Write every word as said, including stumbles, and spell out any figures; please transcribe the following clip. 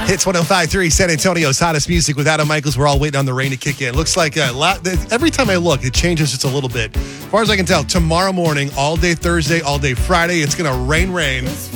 Hits one oh five point three, San Antonio's hottest music with Adam Michaels. We're all waiting on the rain to kick in. Looks like a lot, every time I look, it changes just a little bit. As far as I can tell, tomorrow morning, all day Thursday, all day Friday, it's going to rain, rain.